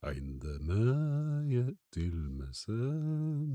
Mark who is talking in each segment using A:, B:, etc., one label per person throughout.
A: عندما يأتي المساء.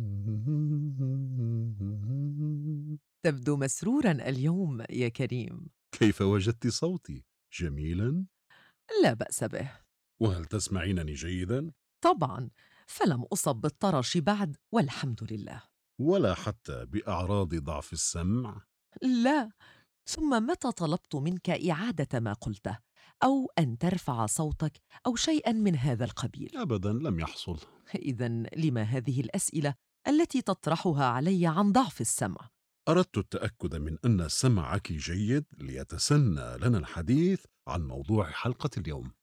B: تبدو مسرورا اليوم يا كريم.
A: كيف وجدت صوتي؟ جميلا؟
B: لا بأس به.
A: وهل تسمعينني جيدا؟
B: طبعا، فلم أصب بالطرش بعد والحمد لله.
A: ولا حتى بأعراض ضعف السمع؟
B: لا. ثم متى طلبت منك إعادة ما قلته أو أن ترفع صوتك أو شيئا من هذا القبيل؟
A: أبدا لم يحصل.
B: إذن لما هذه الأسئلة التي تطرحها علي عن ضعف السمع؟
A: أردت التأكد من أن سمعك جيد ليتسنى لنا الحديث عن موضوع حلقة اليوم.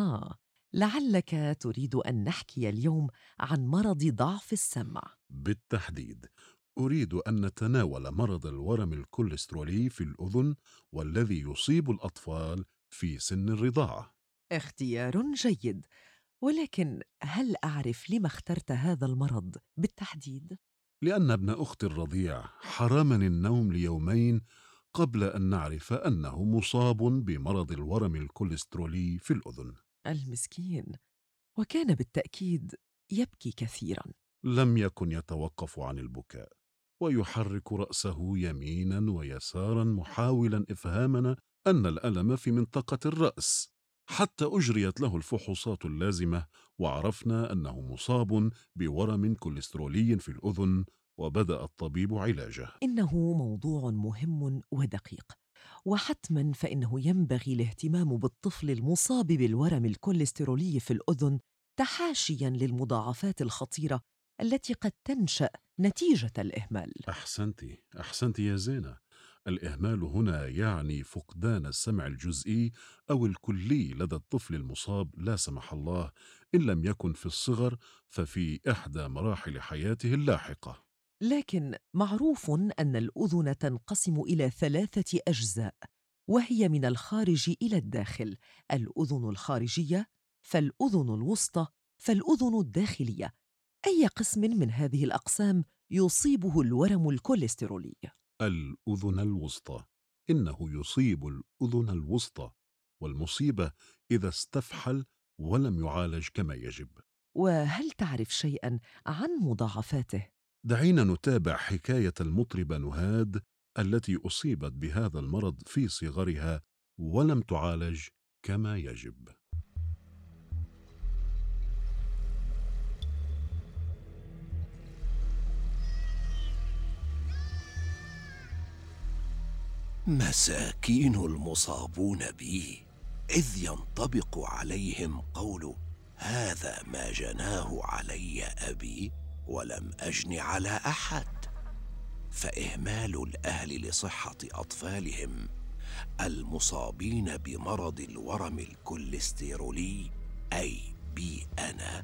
B: لعلك تريد أن نحكي اليوم عن مرض ضعف السمع.
A: بالتحديد أريد أن نتناول مرض الورم الكوليسترولي في الأذن، والذي يصيب الأطفال في سن الرضاعة.
B: اختيار جيد، ولكن هل أعرف لما اخترت هذا المرض بالتحديد؟
A: لأن ابن أختي الرضيع حرمني النوم ليومين قبل أن نعرف أنه مصاب بمرض الورم الكوليسترولي في الأذن.
B: المسكين، وكان بالتأكيد يبكي كثيرا.
A: لم يكن يتوقف عن البكاء، ويحرك رأسه يمينا ويسارا محاولا إفهامنا أن الألم في منطقة الرأس، حتى أجريت له الفحوصات اللازمة وعرفنا أنه مصاب بورم كوليسترولي في الأذن، وبدأ الطبيب علاجه.
B: إنه موضوع مهم ودقيق، وحتما فإنه ينبغي الاهتمام بالطفل المصاب بالورم الكوليسترولي في الأذن، تحاشيا للمضاعفات الخطيرة التي قد تنشأ نتيجة الإهمال.
A: أحسنت يا زينة. الإهمال هنا يعني فقدان السمع الجزئي أو الكلي لدى الطفل المصاب، لا سمح الله، إن لم يكن في الصغر ففي إحدى مراحل حياته اللاحقة.
B: لكن معروف أن الأذن تنقسم إلى 3 أجزاء، وهي من الخارج إلى الداخل: الأذن الخارجية، فالأذن الوسطى، فالأذن الداخلية. أي قسم من هذه الأقسام يصيبه الورم الكوليسترولي؟
A: الأذن الوسطى. إنه يصيب الأذن الوسطى، والمصيبة إذا استفحل ولم يعالج كما يجب.
B: وهل تعرف شيئا عن مضاعفاته؟
A: دعينا نتابع حكاية المطربة نهاد التي أصيبت بهذا المرض في صغرها ولم تعالج كما يجب.
C: مساكين المصابون بي، إذ ينطبق عليهم قول هذا ما جناه علي أبي ولم أجن على أحد. فإهمال الأهل لصحة أطفالهم المصابين بمرض الورم الكوليسترولي، أي بي أنا،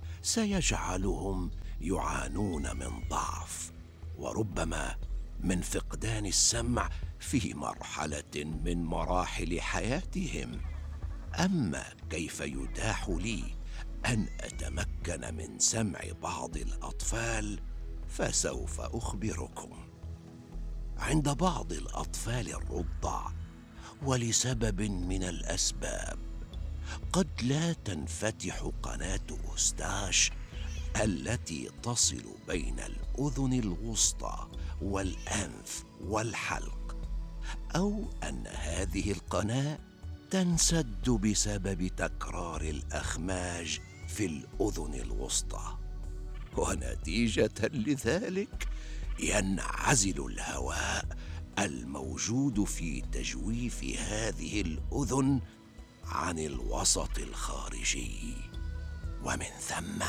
C: سيجعلهم يعانون من ضعف، وربما من فقدان السمع في مرحلة من مراحل حياتهم. أما كيف يتاح لي أن أتمكن من سمع بعض الأطفال فسوف أخبركم. عند بعض الأطفال الرضع، ولسبب من الأسباب، قد لا تنفتح قناة أوستاش التي تصل بين الأذن الوسطى والأنف والحلق، أو أن هذه القناة تنسد بسبب تكرار الأخماج في الأذن الوسطى، ونتيجة لذلك ينعزل الهواء الموجود في تجويف هذه الأذن عن الوسط الخارجي، ومن ثم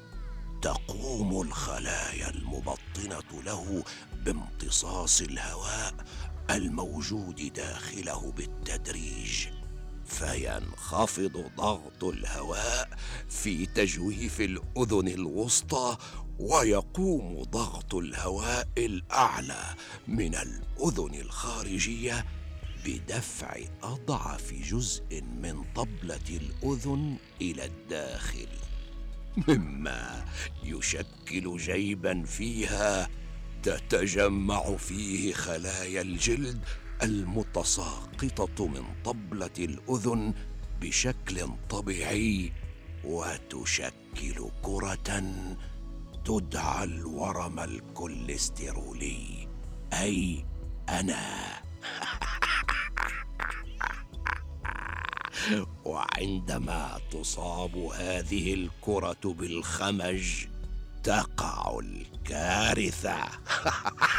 C: تقوم الخلايا المبطنة له بامتصاص الهواء الموجود داخله بالتدريج، فينخفض ضغط الهواء في تجويف الأذن الوسطى، ويقوم ضغط الهواء الأعلى من الأذن الخارجية بدفع أضعف جزء من طبلة الأذن إلى الداخل، مما يشكل جيبا فيها تتجمع فيه خلايا الجلد المتساقطة من طبلة الأذن بشكل طبيعي، وتشكل كرة تدعى الورم الكوليسترولي، أي أنا. وعندما تصاب هذه الكرة بالخمج تقع الكارثة.